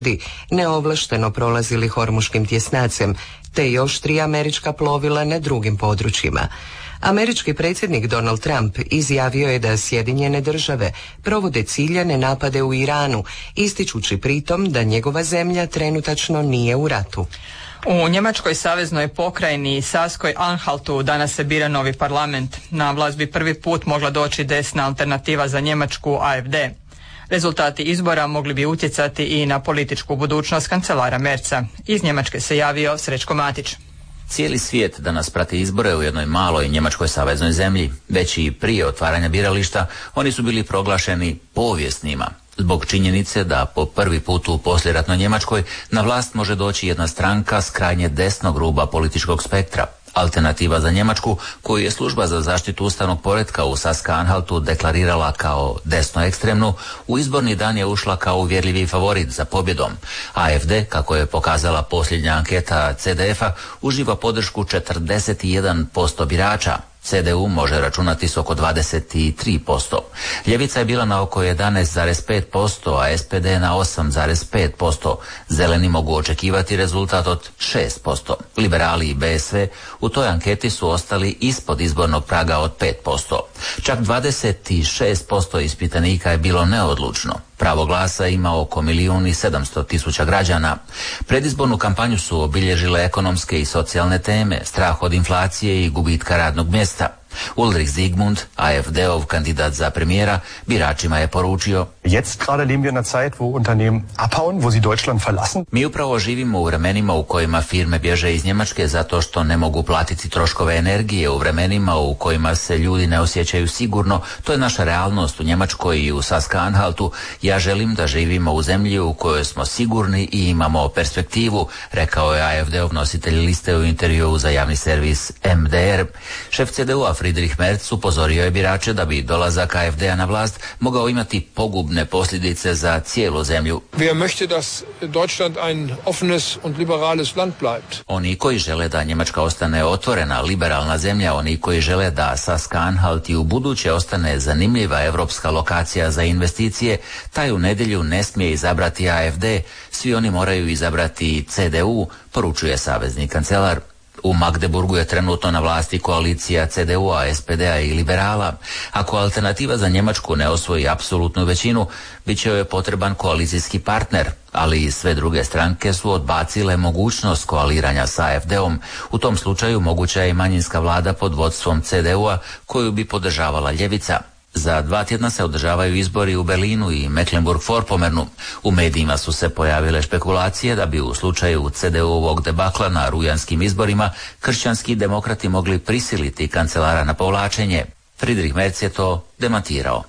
neovlašteno prolazili Hormuškim tjesnacem, te još 3 američka plovila na drugim područjima. Američki predsjednik Donald Trump izjavio je da Sjedinjene države provode ciljane napade u Iranu, ističući pritom da njegova zemlja trenutačno nije u ratu. U Njemačkoj saveznoj pokrajini Saskoj Anhaltu danas se bira novi parlament. Na vlast bi prvi put mogla doći desna alternativa za Njemačku AFD. Rezultati izbora mogli bi utjecati i na političku budućnost kancelara Merza. Iz Njemačke se javio Srećko Matić. Cijeli svijet danas prati izbore u jednoj maloj njemačkoj saveznoj zemlji. Već i prije otvaranja birališta oni su bili proglašeni povijesnima, zbog činjenice da po prvi put u poslijeratnoj Njemačkoj na vlast može doći jedna stranka s krajnje desnog ruba političkog spektra. Alternativa za Njemačku, koju je služba za zaštitu ustavnog poretka u Saska-Anhaltu deklarirala kao desno ekstremnu, u izborni dan je ušla kao uvjerljivi favorit za pobjedom. AFD, kako je pokazala posljednja anketa CDF-a, uživa podršku 41% birača. CDU može računati s oko 23%. Ljevica je bila na oko 11,5%, a SPD na 8,5%. Zeleni mogu očekivati rezultat od 6%. Liberali i BSV u toj anketi su ostali ispod izbornog praga od 5%. Čak 26% ispitanika je bilo neodlučno. Pravo glasa ima oko 1.700.000 građana. Predizbornu kampanju su obilježile ekonomske i socijalne teme, strah od inflacije i gubitka radnog mjesta. Ulrich Zygmunt, AfD-ov kandidat za premijera, biračima je poručio: Jetzt gerade leben wir in einer Zeit wo Unternehmen abhauen, wo sie Deutschland verlassen. Mi upravo živimo u vremenima u kojima firme bježe iz Njemačke zato što ne mogu platiti troškove energije, u vremenima u kojima se ljudi ne osjećaju sigurno. To je naša realnost u Njemačkoj i u Saska-Anhaltu. Ja želim da živimo u zemlji u kojoj smo sigurni i imamo perspektivu, rekao je AfD-ov nositelj liste u intervjuu za javni servis MDR. Šef CDU-a Friedrich Merz upozorio je birače da bi dolazak AfD-a na vlast mogao imati pogubne posljedice za cijelu zemlju. Wer möchte, dass Deutschland ein offenes und liberales Land bleibt? Oni koji žele da Njemačka ostane otvorena, liberalna zemlja, oni koji žele da Saska-Anhalt i u buduće ostane zanimljiva europska lokacija za investicije, taj u nedjelju ne smije izabrati AfD, svi oni moraju izabrati CDU, poručuje savezni kancelar. U Magdeburgu je trenutno na vlasti koalicija CDU-a, SPD-a i liberala. Ako alternativa za Njemačku ne osvoji apsolutnu većinu, bit će joj potreban koalicijski partner, ali i sve druge stranke su odbacile mogućnost koaliranja sa AfD-om. U tom slučaju moguća je i manjinska vlada pod vodstvom CDU-a koju bi podržavala ljevica. Za 2 tjedna se održavaju izbori u Berlinu i Mecklenburg-Vorpommernu. U medijima su se pojavile špekulacije da bi u slučaju CDU-ovog debakla na rujanskim izborima kršćanski demokrati mogli prisiliti kancelara na povlačenje. Friedrich Merz je to demantirao.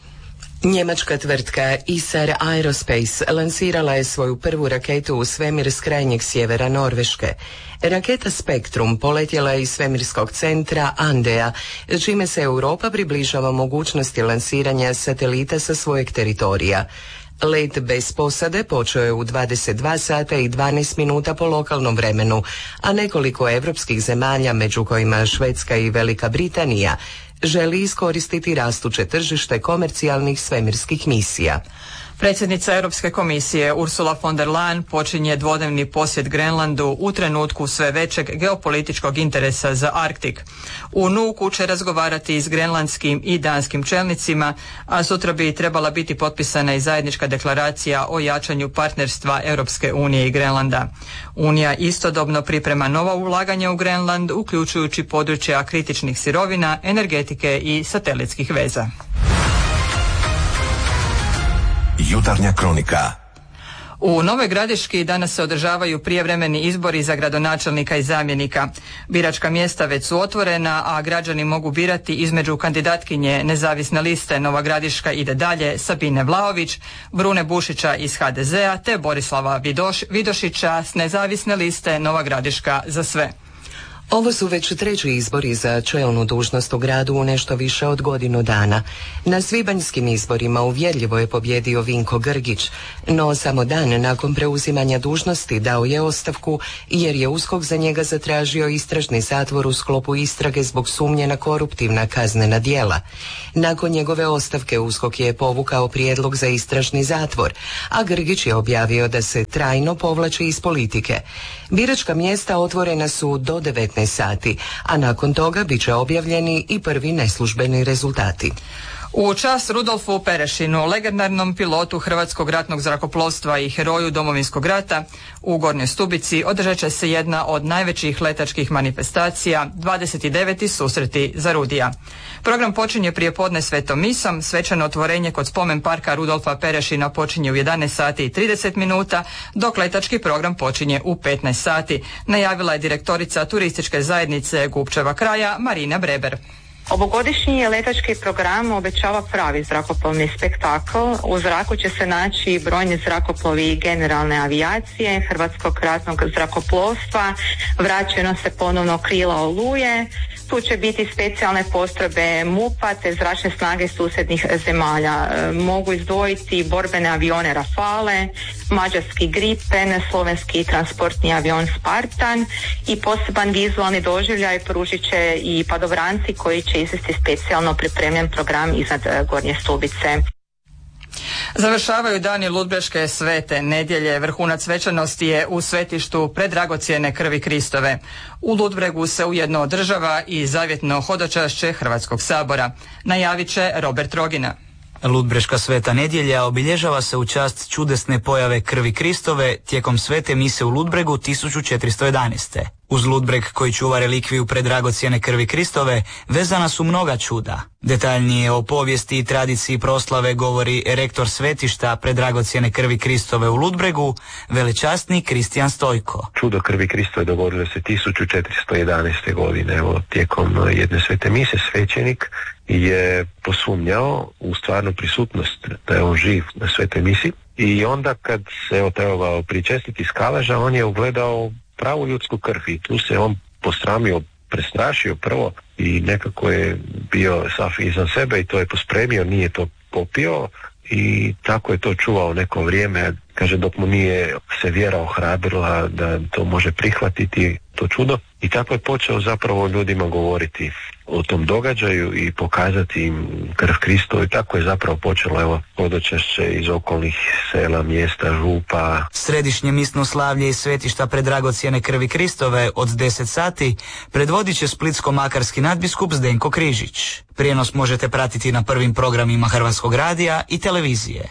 Njemačka tvrtka Isar Aerospace lansirala je svoju prvu raketu u svemir s krajnjeg sjevera Norveške. Raketa Spektrum poletjela je iz svemirskog centra Andea, čime se Europa približava mogućnosti lansiranja satelita sa svojeg teritorija. Let bez posade počeo je u 22 sata i 12 minuta po lokalnom vremenu, a nekoliko evropskih zemalja, među kojima Švedska i Velika Britanija, želi iskoristiti rastuće tržište komercijalnih svemirskih misija. Predsjednica Europske komisije Ursula von der Leyen počinje dvodnevni posjet Grenlandu u trenutku sve većeg geopolitičkog interesa za Arktik. U Nuuku će razgovarati s grenlandskim i danskim čelnicima, a sutra bi trebala biti potpisana i zajednička deklaracija o jačanju partnerstva Europske unije i Grenlanda. Unija istodobno priprema nova ulaganja u Grenland, uključujući područja kritičnih sirovina, energetike i satelitskih veza. Jutarnja kronika. U Novoj Gradiški danas se održavaju prijevremeni izbori za gradonačelnika i zamjenika. Biračka mjesta već su otvorena, a građani mogu birati između kandidatkinje nezavisne liste Nova Gradiška ide dalje Sabine Vlaović, Brune Bušića iz HDZ-a te Borislava Vidošića s nezavisne liste Nova Gradiška za sve. Ovo su već treći izbori za čelnu dužnost u gradu u nešto više od godinu dana. Na svibanjskim izborima uvjerljivo je pobjedio Vinko Grgić, no samo dan nakon preuzimanja dužnosti dao je ostavku jer je USKOK za njega zatražio istražni zatvor u sklopu istrage zbog sumnje na koruptivna kaznena djela. Nakon njegove ostavke USKOK je povukao prijedlog za istražni zatvor, a Grgić je objavio da se trajno povlači iz politike. Biračka mjesta otvorena su do 19 sati, a nakon toga bit će objavljeni i prvi neslužbeni rezultati. U čast Rudolfu Perešinu, legendarnom pilotu Hrvatskog ratnog zrakoplovstva i heroju Domovinskog rata, u Gornjoj Stubici održat će se jedna od najvećih letačkih manifestacija, 29. susreti za Rudija. Program počinje prije podne svetom misom, svečano otvorenje kod spomen parka Rudolfa Perešina počinje u 11 sati i 30 minuta, dok letački program počinje u 15 sati, najavila je direktorica turističke zajednice Gubčeva kraja Marina Breber. Ovogodišnji je letački program obećava pravi zrakoplovni spektakl. U zraku će se naći brojni zrakoplovi generalne avijacije, Hrvatskog ratnog zrakoplovstva, vraćeno se ponovno krila Oluje, tu će biti specijalne postrojbe MUP-a te zračne snage susjednih zemalja. Mogu izdvojiti borbene avione Rafale, mađarski Gripen, slovenski transportni avion Spartan i poseban vizualni doživljaj pružit će i padobranci koji će izvesti specijalno pripremljen program iznad Gornje Stubice. Završavaju dani Ludbreške svete nedjelje. Vrhunac svečanosti je u svetištu predragocjene krvi Kristove. U Ludbregu se ujedno održava i zavjetno hodočašće Hrvatskog sabora. Najavit će Robert Rogina. Ludbreška sveta nedjelja obilježava se u čast čudesne pojave krvi Kristove tijekom svete mise u Ludbregu 1411. Uz Ludbreg koji čuva relikviju predragocjene krvi Kristove vezana su mnoga čuda. Detaljnije o povijesti i tradiciji proslave govori rektor svetišta predragocjene krvi Kristove u Ludbregu, velečasni Kristijan Stojko. Čudo krvi Kristove dogodilo se 1411. godine. Evo, tijekom jedne svete mise svećenik je posumnjao u stvarnu prisutnost da je on živ na svetoj misi i onda kad se trebao pričestiti s kaleža, on je ugledao pravu ljudsku krv i tu se on posramio, prestrašio prvo i nekako je bio sav izvan sebe i to je pospremio, nije to popio i tako je to čuvao neko vrijeme, kaže, dok mu nije se vjera ohrabrila da to može prihvatiti to čudo, i tako je počeo zapravo ljudima govoriti o tom događaju i pokazati im krv Kristovu i tako je zapravo počelo hodočašće iz okolnih sela, mjesta, župa. Središnje misno slavlje iz svetišta predragocjene krvi Kristove od 10 sati predvodit će splitsko-makarski nadbiskup Zdenko Križić. Prijenos možete pratiti na prvim programima Hrvatskog radija i televizije.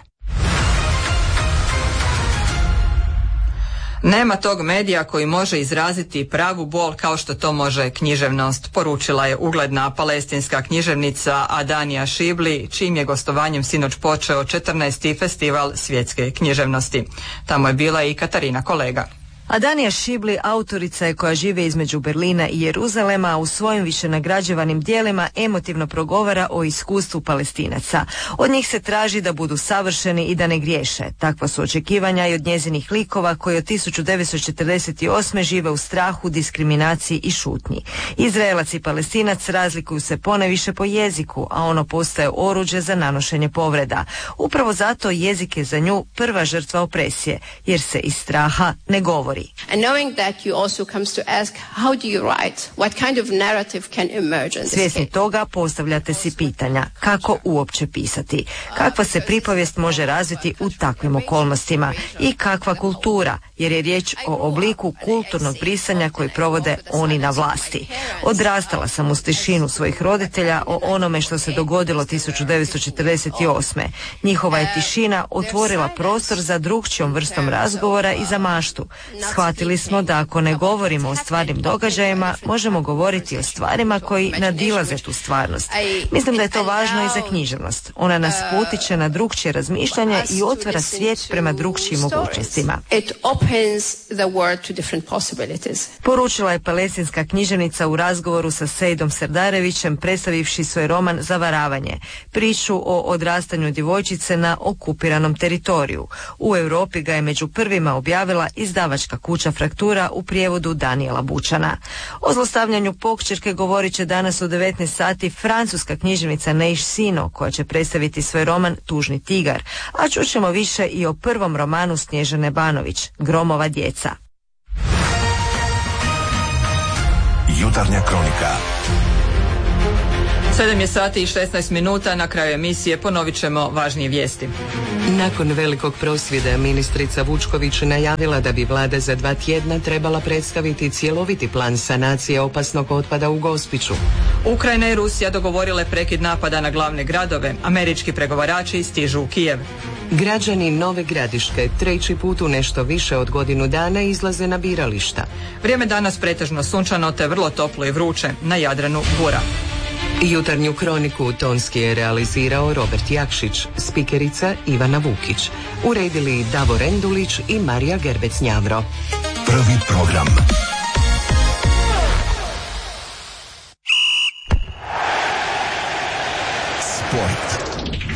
Nema tog medija koji može izraziti pravu bol kao što to može književnost, poručila je ugledna palestinska književnica Adanija Šibli, čijim je gostovanjem sinoć počeo 14. festival svjetske književnosti. Tamo je bila i Katarina Kolega. Adanija Šibli autorica je koja žive između Berlina i Jeruzalema, a u svojim više nagrađivanim dijelima emotivno progovara o iskustvu Palestinaca. Od njih se traži da budu savršeni i da ne griješe. Takva su očekivanja i od njezinih likova koji od 1948. žive u strahu, diskriminaciji i šutnji. Izraelac i Palestinac razlikuju se ponajviše po jeziku, a ono postaje oruđe za nanošenje povreda. Upravo zato jezik je za nju prva žrtva opresije, jer se iz straha ne govori. And knowing that, you also comes to ask, how do you write? What kind of narrative can emerge in this Svjesni case? toga postavljate si pitanja, kako uopće pisati? Kakva se pripovijest može razviti u takvim okolnostima? I kakva kultura, jer je riječ o obliku kulturnog brisanja koji provode oni na vlasti. Odrastala sam uz tišinu svojih roditelja o onome što se dogodilo 1948. Njihova je tišina otvorila prostor za drukčijom vrstom razgovora i za maštu. Shvatili smo da ako ne govorimo o stvarnim događajima, možemo govoriti o stvarima koji nadilaze tu stvarnost. Mislim da je to važno i za književnost. Ona nas potiče na drukčije razmišljanje i otvara svijet prema drukčijim mogućnostima. Poručila je palestinska književnica u razgovoru sa Sejdom Serdarevićem, predstavivši svoj roman Zavaravanje, priču o odrastanju djevojčice na okupiranom teritoriju. U Europi ga je među prvima objavila izdavačka Velika kuća fraktura u prijevodu Danijela Bučana. O zlostavljanju pokćerke govorit će danas u 19 sati francuska književnica Neiš Sino, koja će predstaviti svoj roman Tužni tigar, a čućemo više i o prvom romanu Snježane Banović, Gromova djeca. Jutarnja kronika. 7 je sati i 16 minuta, na kraju emisije ponovit ćemo važnije vijesti. Nakon velikog prosvjeda ministrica Vučković najavila da bi vlada za 2 tjedna trebala predstaviti cjeloviti plan sanacije opasnog otpada u Gospiću. Ukrajina i Rusija dogovorile prekid napada na glavne gradove. Američki pregovarači stižu u Kijev. Građani Nove Gradiške 3. put u nešto više od godinu dana izlaze na birališta. Vrijeme danas pretežno sunčano te vrlo toplo i vruće, na Jadranu bura. Jutarnju kroniku tonski je realizirao Robert Jakšić, spikerica Ivana Vukić. Uredili Davor Endulić i Marija Gerbec-Njavro. Prvi program. Sport.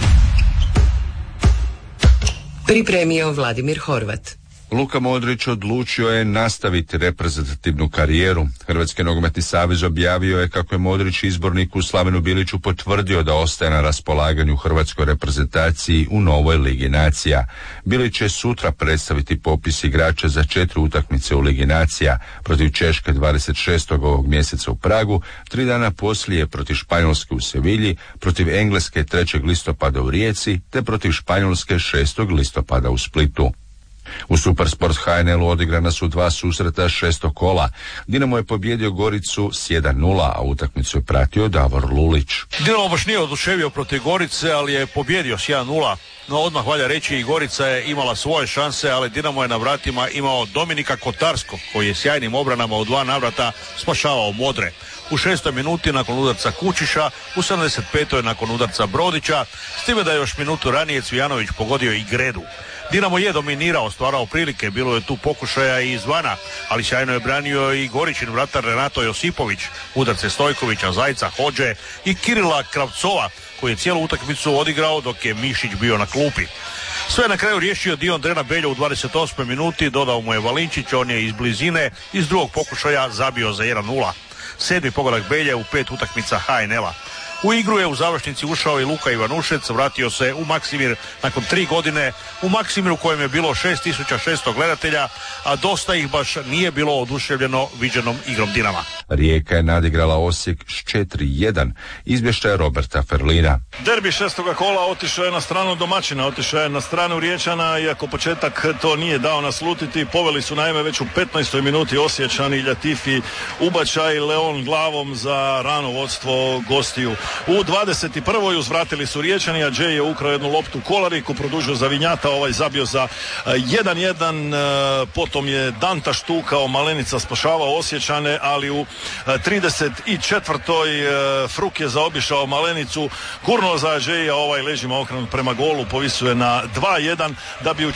Pripremio Vladimir Horvat. Luka Modrić odlučio je nastaviti reprezentativnu karijeru. Hrvatski nogometni savez objavio je kako je Modrić izborniku Slavenu Biliću potvrdio da ostaje na raspolaganju hrvatskoj reprezentaciji u novoj Ligi nacija. Bilić će sutra predstaviti popis igrača za 4 utakmice u Ligi nacija, protiv Češke 26. ovog mjeseca u Pragu, 3 dana poslije protiv Španjolske u Sevilji, protiv Engleske 3. listopada u Rijeci, te protiv Španjolske 6. listopada u Splitu. U Supersport HNL-u odigrana su 2 susreta 6. kola. Dinamo je pobjedio Goricu s 1:0, a utakmicu je pratio Davor Lulić. Dinamo baš nije oduševio protiv Gorice, ali je pobjedio s 1:0. No odmah valja reći i Gorica je imala svoje šanse, ali Dinamo je na vratima imao Dominika Kotarskog, koji je sjajnim obranama u 2 navrata spašavao Modre. U 6. minuti nakon udarca Kučiša, u 75. nakon udarca Brodića, s time da je još minutu ranije Cvijanović pogodio i Gredu. Dinamo je dominirao, stvarao prilike, bilo je tu pokušaja i izvana, ali sjajno je branio i Goričin vratar Renato Josipović, udarce Stojkovića, Zajca, Hodže i Kirila Kravcova, koji je cijelu utakmicu odigrao dok je Mišić bio na klupi. Sve na kraju riješio Dion Drena Beljo u 28. minuti, dodao mu je Valinčić, on je iz blizine, iz drugog pokušaja zabio za 1:0. 7. pogodak Belje u 5 utakmica HNL-a. U igru je u završnici ušao i Luka Ivanušec, vratio se u Maksimir nakon 3 godine, u Maksimiru kojem je bilo 6600 gledatelja, a dosta ih baš nije bilo oduševljeno viđenom igrom Dinama. Rijeka je nadigrala Osijek s 4:1, izvještaj Roberta Ferlina. Derbi 6. kola otišao je na stranu domaćina, otišao je na stranu Riječana, iako početak to nije dao naslutiti. Poveli su naime već u 15. minuti Osječani, Ljatifi, Ubačaj, Leon glavom za rano vodstvo gostiju. U 21. uzvratili su Riječani, a Džej je ukrao jednu loptu Kolariku, produžio za Vinjata, ovaj zabio za 1:1, potom je Danta štukao, Malenica spašavao Osječane, ali u 34. Fruk je zaobišao Malenicu, gurnuo za Džeja, ovaj ležima okrenut prema golu, povisuje na 2:1, da bi u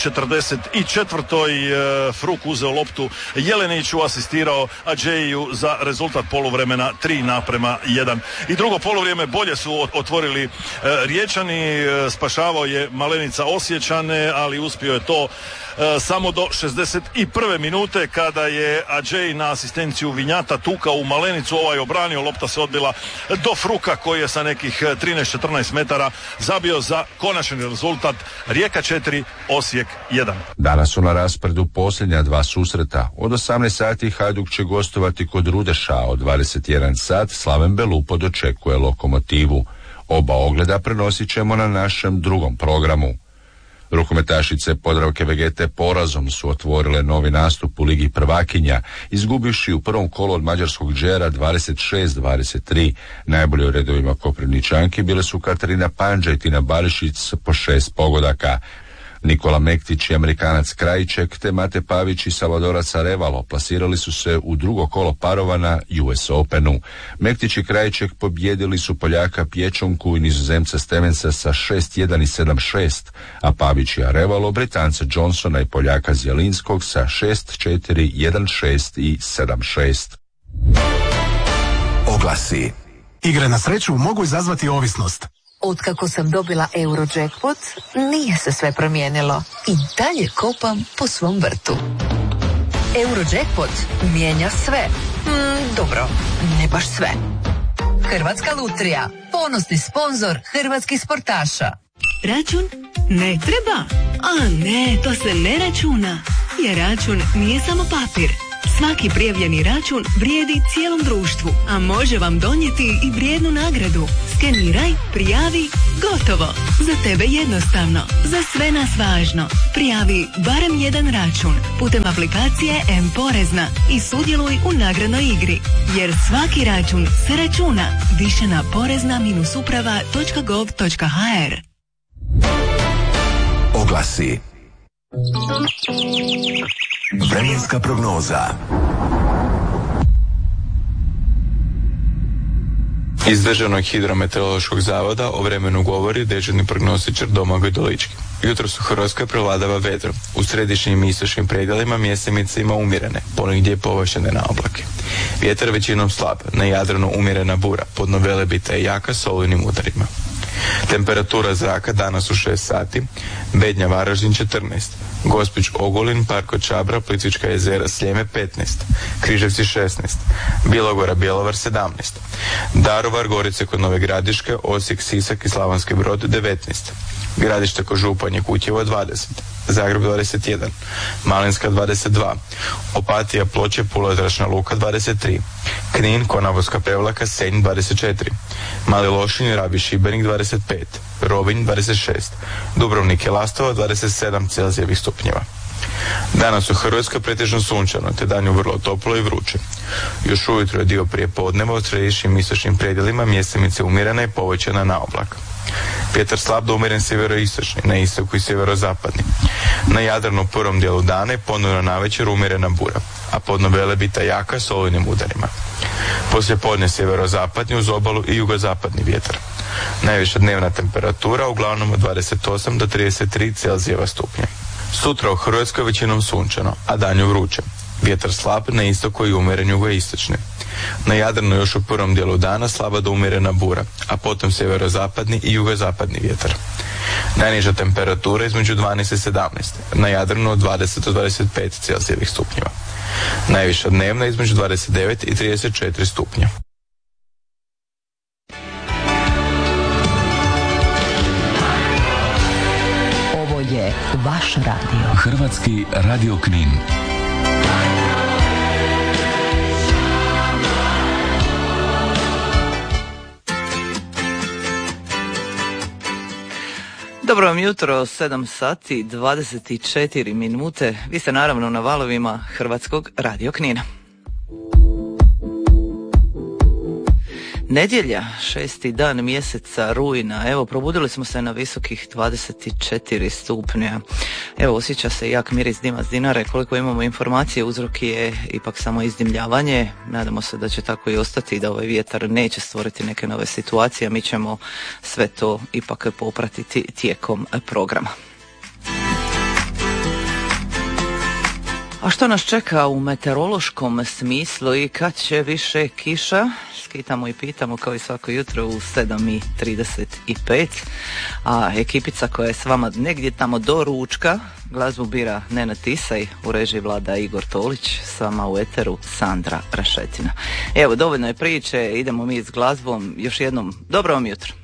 44. Fruk uzeo loptu Jeleniću, asistirao Džeju za rezultat poluvremena 3:1. I drugo poluvrijeme bolje su otvorili Riječani, spašavao je Malenica Osječane, ali uspio je to samo do 61. minute kada je Adžej na asistenciju Vinjata tukao u Malenicu, ovaj obranio, lopta se odbila do Fruka koji je sa nekih 13-14 metara zabio za konačni rezultat Rijeka 4, Osijek 1. Danas su na rasporedu posljednja 2 susreta. Od 18 sati Hajduk će gostovati kod Rudeša, od 21 sat Slaven Belupo dočekuje Lokomotivu. Oba ogleda prenosit ćemo na našem drugom programu. Rukometašice Podravke Vegete porazom su otvorile novi nastup u Ligi prvakinja, izgubivši u prvom kolu od mađarskog Džera 26-23. Najbolje u redovima Koprivničanki bile su Katarina Pandža i Tina Barišić po 6 pogodaka. Nikola Mektić i Amerikanac Krajiček te Mate Pavić i Salvadorac Arevalo plasirali su se u drugo kolo parova na US Openu. Mektić i Krajiček pobjedili su Poljaka Pječonku i Nizozemca Stevensa sa 6:1 i 7:6, a Pavić i Arevalo Britanca Johnsona i Poljaka Zjelinskog sa 6:4, 1:6 i 7:6. Oglasi. Igre na sreću mogu izazvati ovisnost. Otkako sam dobila Eurojackpot, nije se sve promijenilo. I dalje kopam po svom vrtu. Eurojackpot mijenja sve. Dobro, ne baš sve. Hrvatska lutrija, ponosni sponzor hrvatskih sportaša. Račun? Ne treba. A ne, to se ne računa. Jer račun nije samo papir. Svaki prijavljeni račun vrijedi cijelom društvu, a može vam donijeti i vrijednu nagradu. Skeniraj, prijavi, gotovo. Za tebe jednostavno, za sve nas važno. Prijavi barem jedan račun putem aplikacije M-Porezna i sudjeluj u nagradnoj igri. Jer svaki račun se računa. Više na porezna-uprava.gov.hr. Oglasi. Vremenska prognoza. Iz Državnog hidrometeorološkog zavoda o vremenu govori dežurni prognostičar Domagoj Dolički. Jutros u Hrvatskoj prevladava vedro. U središnjim i istočnim predjelima mjesemice ima umjerene, ponegdje površene na oblake. Vjetar većinom slab, na Jadranu umjerena bura, podno Velebita i jaka s olujnim udarima. Temperatura zraka danas u 6 sati, Bednja Varaždin 14, Gospić Ogulin, Parko Čabra, Plitvička jezera Sljeme 15, Križevci 16, Bilogora Bjelovar 17, Daruvar, Gorice kod Nove Gradiške, Osijek, Sisak i Slavonski Brod 19, Gradište kod Županje, Kutjevo 20, Zagreb 21, Malinska 22, Opatija, Ploče, Pula, Zračna luka 23, Knin, Konavolska Prevlaka, Senj 24, Mali Lošinj, Rabi, Šibenik 25, Rovinj 26, Dubrovnik i Lastovo 27 Celzijevih stupnjeva. Danas u Hrvatskoj pretežno sunčano, te danju vrlo toplo i vruće. Još ujutro je dio prije podneva u središnjim istočnim predjelima mjesemice umjerena i povećana na oblak. Vjetar slab do umjeren sjeveroistočni, na istoku i sjeverozapadni. Na Jadranu u prvom dijelu dana je ponovno navečer umjerena bura, a podno Velebita jaka s olujnim udarima. Poslije podne sjeverozapadni uz obalu i jugozapadni vjetar. Najviša dnevna temperatura uglavnom od 28 do 33 Celzijeva stupnja. Sutra u Hrvatskoj većinom sunčano, a danju vruće. Vjetar slab na istoku i umjeren jugoistočni. Na Jadranu još u prvom dijelu dana slaba do umjerena bura, a potom sjeverozapadni i jugozapadni vjetar. Najniža temperatura između 12 i 17, na Jadranu od 20 do 25 Celzijevih stupnjeva. Najviša dnevna između 29 i 34 stupnja. Ovo je vaš radio. Hrvatski radio Knin. Dobro vam jutro, 7 sati 24 minute. Vi ste naravno na valovima Hrvatskog radio Knina. Nedjelja, 6. dan mjeseca rujna. Evo, probudili smo se na visokih 24 stupnja. Evo, osjeća se jak miris dima s Dinare. Koliko imamo informacije, uzrok je ipak samo izdimljavanje. Nadamo se da će tako i ostati, da ovaj vjetar neće stvoriti neke nove situacije. Mi ćemo sve to ipak popratiti tijekom programa. A što nas čeka u meteorološkom smislu i kad će više kiša? Skitamo i pitamo kao i svako jutro u 7:35. A ekipica koja je s vama negdje tamo do ručka, glazbu bira Nenad Tisaj, u režiji vlada Igor Tolić, s vama u eteru Sandra Rašetina. Evo, dovoljno je priče, idemo mi s glazbom. Još jednom, dobro vam jutro.